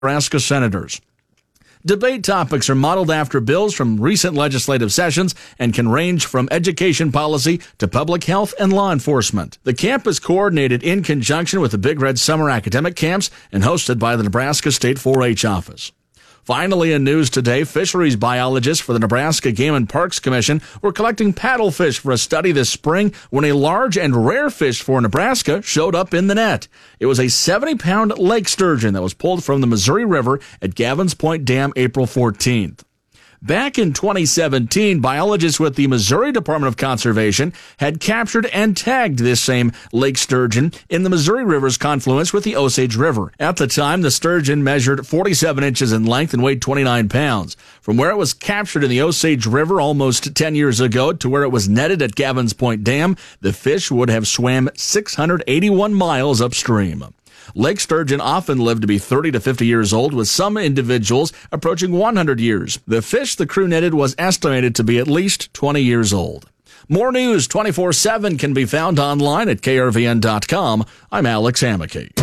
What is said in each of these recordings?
Nebraska senators. Debate topics are modeled after bills from recent legislative sessions and can range from education policy to public health and law enforcement. The camp is coordinated in conjunction with the Big Red Summer Academic Camps and hosted by the Nebraska State 4-H Office. Finally, in news today, fisheries biologists for the Nebraska Game and Parks Commission were collecting paddlefish for a study this spring when a large and rare fish for Nebraska showed up in the net. It was a 70-pound lake sturgeon that was pulled from the Missouri River at Gavins Point Dam April 14th. Back in 2017, biologists with the Missouri Department of Conservation had captured and tagged this same lake sturgeon in the Missouri River's confluence with the Osage River. At the time, the sturgeon measured 47 inches in length and weighed 29 pounds. From where it was captured in the Osage River almost 10 years ago to where it was netted at Gavins Point Dam, the fish would have swam 681 miles upstream. Lake sturgeon often live to be 30 to 50 years old, with some individuals approaching 100 years. The fish the crew netted was estimated to be at least 20 years old. More news 24/7 can be found online at krvn.com. I'm Alex Hammaky.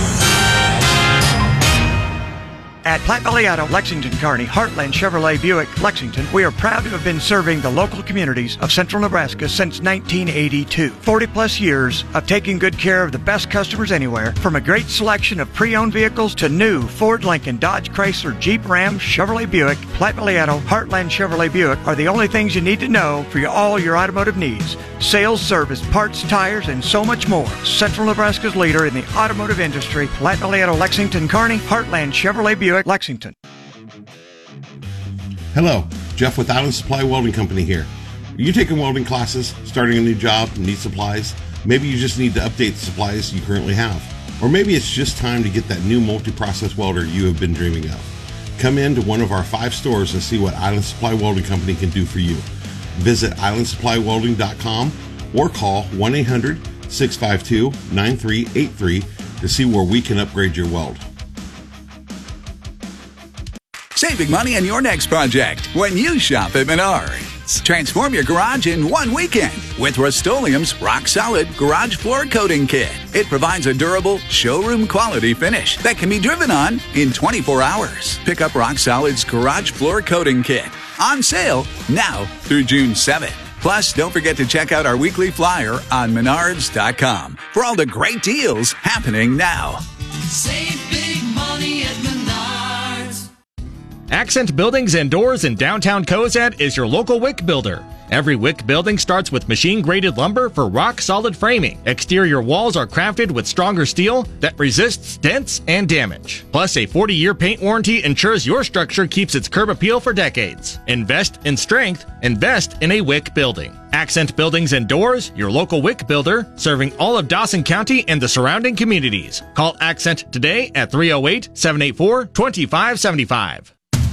At Platte Valley Auto, Lexington, Kearney, Heartland Chevrolet Buick, Lexington, we are proud to have been serving the local communities of central Nebraska since 1982. 40-plus years of taking good care of the best customers anywhere, from a great selection of pre-owned vehicles to new Ford, Lincoln, Dodge, Chrysler, Jeep, Ram, Chevrolet Buick. Platte Valley Auto, Heartland Chevrolet Buick are the only things you need to know for all your automotive needs. Sales, service, parts, tires, and so much more. Central Nebraska's leader in the automotive industry, Platte Valley Auto, Lexington, Kearney, Heartland Chevrolet Buick, Lexington. Hello, Jeff with Island Supply Welding Company here. Are you taking welding classes, starting a new job, need supplies? Maybe you just need to update the supplies you currently have. Or maybe it's just time to get that new multi-process welder you have been dreaming of. Come in to one of our 5 stores and see what Island Supply Welding Company can do for you. Visit islandsupplywelding.com or call 1-800-652-9383 to see where we can upgrade your weld. Saving money on your next project when you shop at Menards. Transform your garage in one weekend with Rust-Oleum's Rock Solid Garage Floor Coating Kit. It provides a durable, showroom quality finish that can be driven on in 24 hours. Pick up Rock Solid's Garage Floor Coating Kit. On sale now through June 7th. Plus, don't forget to check out our weekly flyer on Menards.com for all the great deals happening now. Save big money at Menards. Accent Buildings and Doors in downtown Cozad is your local WIC builder. Every WIC building starts with machine-graded lumber for rock-solid framing. Exterior walls are crafted with stronger steel that resists dents and damage. Plus, a 40-year paint warranty ensures your structure keeps its curb appeal for decades. Invest in strength. Invest in a WIC building. Accent Buildings and Doors, your local WIC builder, serving all of Dawson County and the surrounding communities. Call Accent today at 308-784-2575.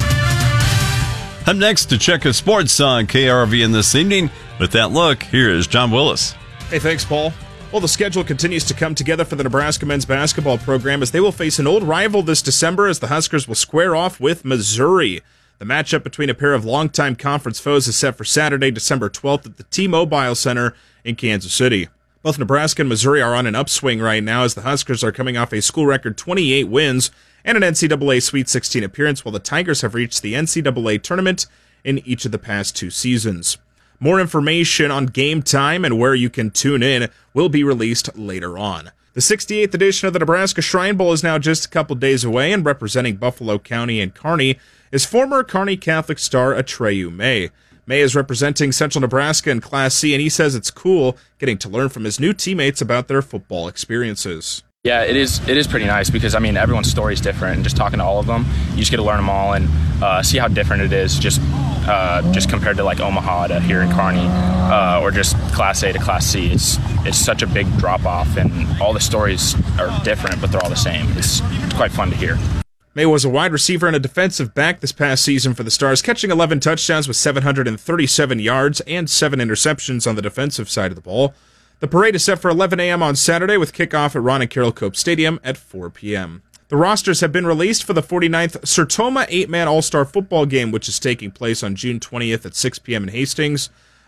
Up next to check of sports on KRVN this evening. With that look, here is John Willis. Hey, thanks, Paul. Well, the schedule continues to come together for the Nebraska men's basketball program as they will face an old rival this December as the Huskers will square off with Missouri. The matchup between a pair of longtime conference foes is set for Saturday, December 12th at the T-Mobile Center in Kansas City. Both Nebraska and Missouri are on an upswing right now as the Huskers are coming off a school record 28 wins and an NCAA Sweet 16 appearance, while the Tigers have reached the NCAA tournament in each of the past 2 seasons. More information on game time and where you can tune in will be released later on. The 68th edition of the Nebraska Shrine Bowl is now just a couple days away, and representing Buffalo County and Kearney is former Kearney Catholic star Atreyu May. May is representing Central Nebraska in Class C, and he says it's cool getting to learn from his new teammates about their football experiences. Yeah, it is pretty nice because, I mean, everyone's story is different, and just talking to all of them, you just get to learn them all and see how different it is just compared to, like, Omaha to here in Kearney or just Class A to Class C. It's such a big drop-off, and all the stories are different, but they're all the same. It's quite fun to hear. May was a wide receiver and a defensive back this past season for the Stars, catching 11 touchdowns with 737 yards and 7 interceptions on the defensive side of the ball. The parade is set for 11 a.m. on Saturday with kickoff at Ron and Carroll Cope Stadium at 4 p.m. The rosters have been released for the 49th Sertoma 8-man All-Star Football Game, which is taking place on June 20th at 6 p.m. in Hastings.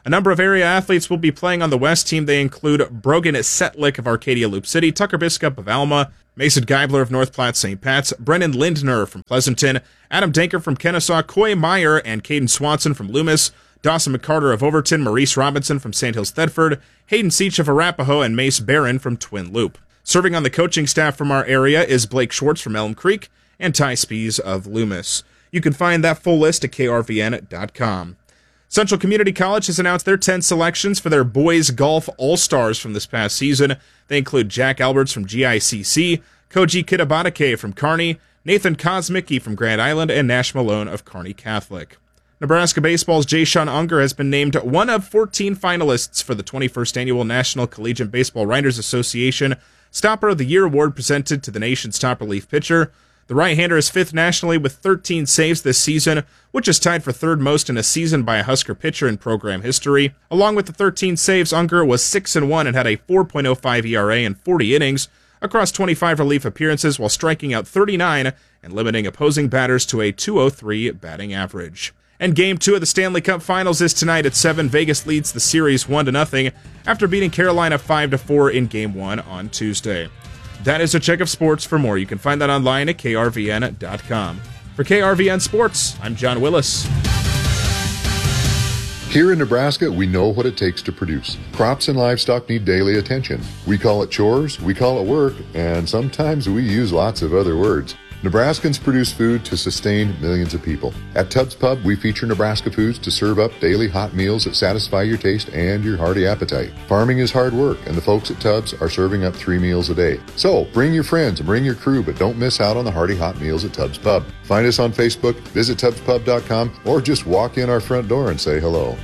A number of area athletes will be playing on the West team. They include Brogan Setlick of Arcadia Loop City, Tucker Biskup of Alma, Mason Geibler of North Platte St. Pat's, Brennan Lindner from Pleasanton, Adam Danker from Kennesaw, Coy Meyer and Caden Swanson from Loomis, Dawson McCarter of Overton, Maurice Robinson from St. Hills Thedford, Hayden Seach of Arapahoe, and Mace Barron from Twin Loop. Serving on the coaching staff from our area is Blake Schwartz from Elm Creek and Ty Spees of Loomis. You can find that full list at krvn.com. Central Community College has announced their 10 selections for their boys golf all-stars from this past season. They include Jack Alberts from GICC, Koji Kitabatake from Kearney, Nathan Kosmicki from Grand Island, and Nash Malone of Kearney Catholic. Nebraska Baseball's Jay-Sean Unger has been named one of 14 finalists for the 21st Annual National Collegiate Baseball Writers Association Stopper of the Year Award presented to the nation's top relief pitcher. The right-hander is fifth nationally with 13 saves this season, which is tied for third most in a season by a Husker pitcher in program history. Along with the 13 saves, Unger was 6-1 and had a 4.05 ERA in 40 innings across 25 relief appearances while striking out 39 and limiting opposing batters to a .203 batting average. And Game 2 of the Stanley Cup Finals is tonight at 7. Vegas leads the series 1-0 after beating Carolina 5-4 in Game 1 on Tuesday. That is a check of sports. For more, you can find that online at krvn.com. For KRVN Sports, I'm John Willis. Here in Nebraska, we know what it takes to produce. Crops and livestock need daily attention. We call it chores, we call it work, and sometimes we use lots of other words. Nebraskans produce food to sustain millions of people. At Tubbs Pub, we feature Nebraska foods to serve up daily hot meals that satisfy your taste and your hearty appetite. Farming is hard work, and the folks at Tubbs are serving up 3 meals a day. So, bring your friends and bring your crew, but don't miss out on the hearty hot meals at Tubbs Pub. Find us on Facebook, visit TubbsPub.com, or just walk in our front door and say hello.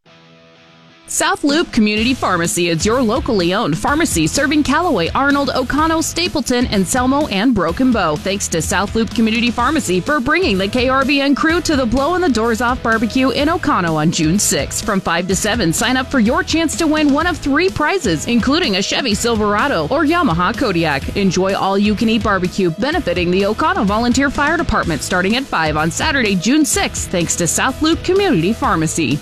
South Loop Community Pharmacy is your locally owned pharmacy serving Callaway, Arnold, Oconto, Stapleton, Anselmo, and Broken Bow. Thanks to South Loop Community Pharmacy for bringing the KRVN crew to the Blowin' the Doors Off barbecue in Oconto on June 6th. From 5 to 7, sign up for your chance to win one of 3 prizes, including a Chevy Silverado or Yamaha Kodiak. Enjoy all-you-can-eat barbecue benefiting the Oconto Volunteer Fire Department starting at 5 on Saturday, June 6th, thanks to South Loop Community Pharmacy.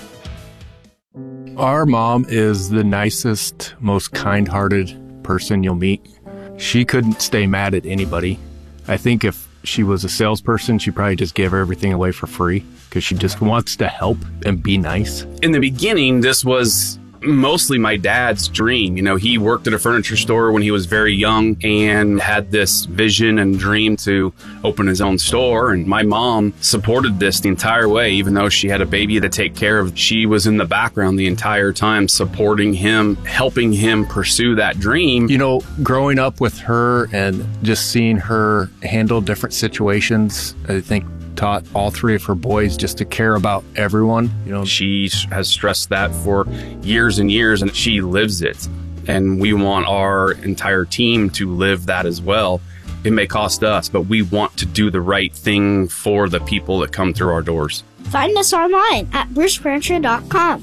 Our mom is the nicest, most kind-hearted person you'll meet. She couldn't stay mad at anybody. I think if she was a salesperson, she'd probably just give everything away for free because she just wants to help and be nice. In the beginning, this was mostly my dad's dream. You know, he worked at a furniture store when he was very young and had this vision and dream to open his own store. And my mom supported this the entire way, even though she had a baby to take care of. She was in the background the entire time, supporting him, helping him pursue that dream. You know, growing up with her and just seeing her handle different situations, I think taught all 3 of her boys just to care about everyone. You know, she has stressed that for years and years, and she lives it. And we want our entire team to live that as well. It may cost us, but we want to do the right thing for the people that come through our doors. Find us online at brucefurniture.com.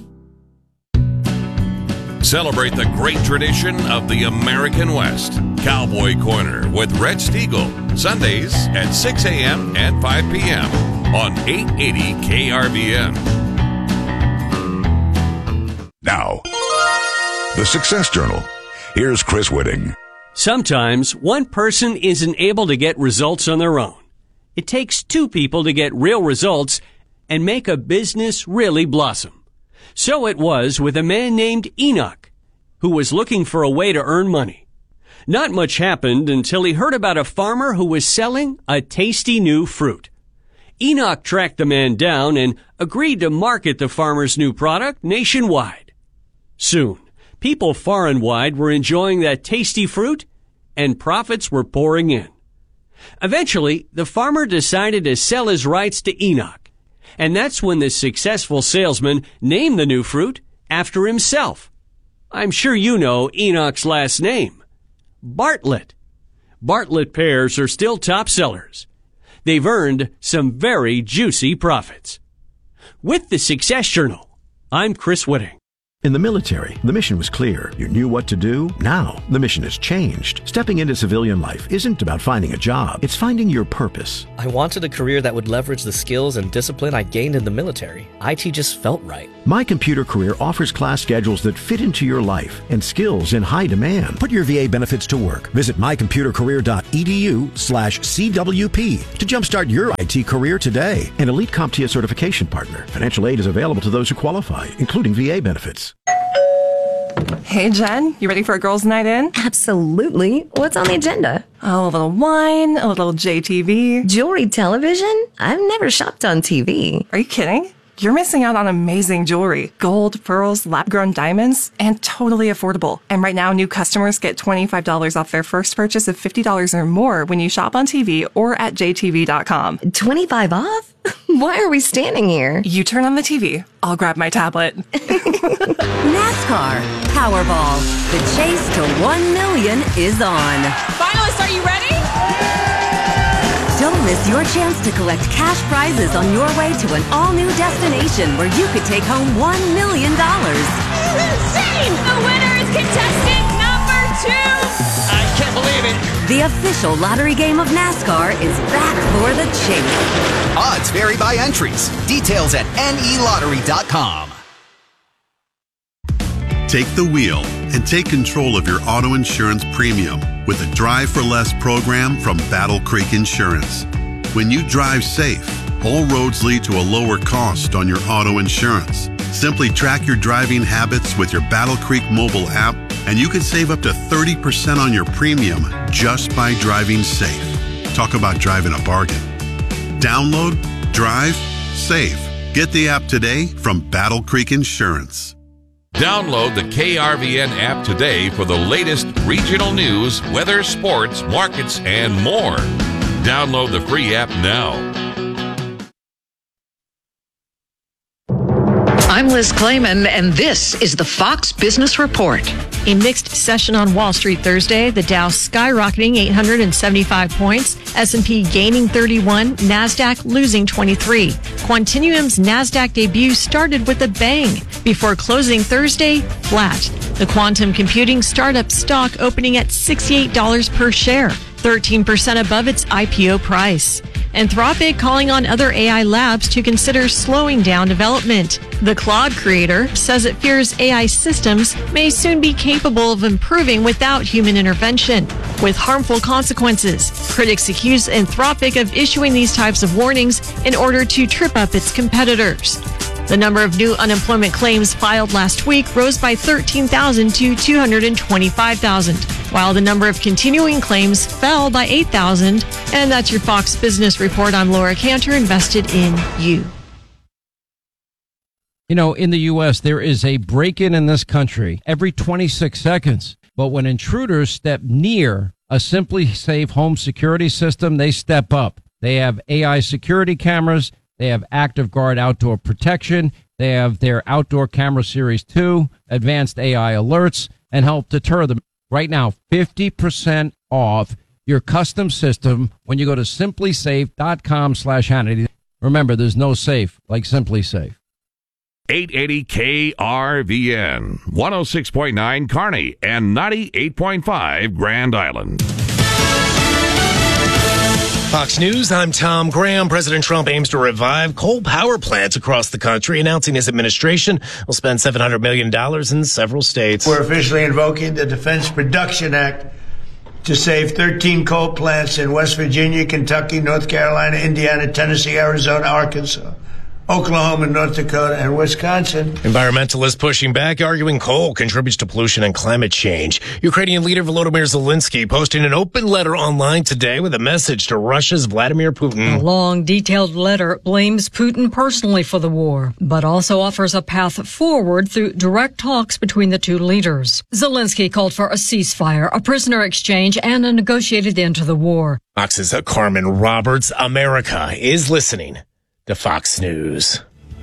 Celebrate the great tradition of the American West. Cowboy Corner with Red Stiegel. Sundays at 6 a.m. and 5 p.m. on 880 KRVN. Now, the Success Journal. Here's Chris Whitting. Sometimes one person isn't able to get results on their own. It takes 2 people to get real results and make a business really blossom. So it was with a man named Enoch, who was looking for a way to earn money. Not much happened until he heard about a farmer who was selling a tasty new fruit. Enoch tracked the man down and agreed to market the farmer's new product nationwide. Soon, people far and wide were enjoying that tasty fruit, and profits were pouring in. Eventually, the farmer decided to sell his rights to Enoch. And that's when the successful salesman named the new fruit after himself. I'm sure you know Enoch's last name, Bartlett. Bartlett pears are still top sellers. They've earned some very juicy profits. With the Success Journal, I'm Chris Whitting. In the military, the mission was clear. You knew what to do. Now, the mission has changed. Stepping into civilian life isn't about finding a job. It's finding your purpose. I wanted a career that would leverage the skills and discipline I gained in the military. IT just felt right. My Computer Career offers class schedules that fit into your life and skills in high demand. Put your VA benefits to work. Visit mycomputercareer.edu/CWP to jumpstart your IT career today. An elite CompTIA certification partner. Financial aid is available to those who qualify, including VA benefits. Hey, Jen, you ready for a girls' night in? Absolutely. What's on the agenda? Oh, a little wine, a little JTV. Jewelry television? I've never shopped on TV. Are you kidding? You're missing out on amazing jewelry. Gold, pearls, lab-grown diamonds, and totally affordable. And right now, new customers get $25 off their first purchase of $50 or more when you shop on TV or at jtv.com. 25 off? Why are we standing here? You turn on the TV. I'll grab my tablet. NASCAR Powerball. The chase to 1 million is on. Finalists, are you ready? Don't miss your chance to collect cash prizes on your way to an all-new destination where you could take home $1 million. Insane! The winner is contestant number 2! I can't believe it. The official lottery game of NASCAR is back for the chase. Odds vary by entries. Details at nelottery.com. Take the wheel and take control of your auto insurance premium with a Drive for Less program from Battle Creek Insurance. When you drive safe, all roads lead to a lower cost on your auto insurance. Simply track your driving habits with your Battle Creek mobile app, and you can save up to 30% on your premium just by driving safe. Talk about driving a bargain. Download, drive, save. Get the app today from Battle Creek Insurance. Download the KRVN app today for the latest regional news, weather, sports, markets, and more. Download the free app now. I'm Liz Clayman, and this is the Fox Business Report. A mixed session on Wall Street Thursday. The Dow skyrocketing 875 points, S&P gaining 31, NASDAQ losing 23. Quantinuum's NASDAQ debut started with a bang before closing Thursday flat. The quantum computing startup stock opening at $68 per share, 13% above its IPO price. Anthropic calling on other AI labs to consider slowing down development. The Claude creator says it fears AI systems may soon be capable of improving without human intervention, with harmful consequences. Critics accuse Anthropic of issuing these types of warnings in order to trip up its competitors. The number of new unemployment claims filed last week rose by 13,000 to 225,000, while the number of continuing claims fell by 8,000. And that's your Fox Business Report. I'm Laura Cantor, invested in you. You know, in the U.S., there is a break-in in this country every 26 seconds. But when intruders step near a Simply Safe home security system, they step up. They have AI security cameras. They have Active Guard outdoor protection. They have their Outdoor Camera Series 2, advanced AI alerts, and help deter them. Right now, 50% off your custom system when you go to simplysafe.com/Hannity. Remember, there's no safe like Simply Safe. 880 KRVN, 106.9 Kearney, and 98.5 Grand Island. Fox News, I'm Tom Graham. President Trump aims to revive coal power plants across the country, announcing his administration will spend $700 million in several states. We're officially invoking the Defense Production Act to save 13 coal plants in West Virginia, Kentucky, North Carolina, Indiana, Tennessee, Arizona, Arkansas, Oklahoma, North Dakota, and Wisconsin. Environmentalists pushing back, arguing coal contributes to pollution and climate change. Ukrainian leader Volodymyr Zelensky posting an open letter online today with a message to Russia's Vladimir Putin. A long, detailed letter blames Putin personally for the war, but also offers a path forward through direct talks between the two leaders. Zelensky called for a ceasefire, a prisoner exchange, and a negotiated end to the war. Fox's Carmen Roberts. America is listening to Fox News.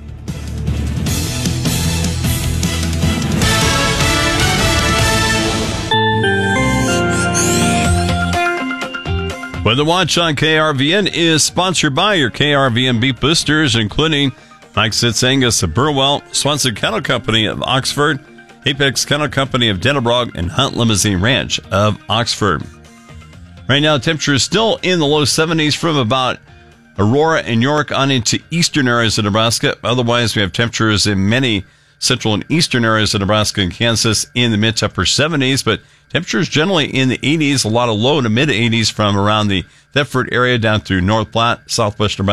Weather Watch on KRVN is sponsored by your KRVN beef boosters, including Mike Sitz Angus of Burwell, Swanson Cattle Company of Oxford, Apex Kennel Company of Dennebrog, and Hunt Limousine Ranch of Oxford. Right now, temperature is still in the low 70s from about Aurora and York on into eastern areas of Nebraska. Otherwise, we have temperatures in many central and eastern areas of Nebraska and Kansas in the mid to upper 70s, but temperatures generally in the 80s, a lot of low to mid 80s from around the Thetford area down through North Platte, southwest Nebraska.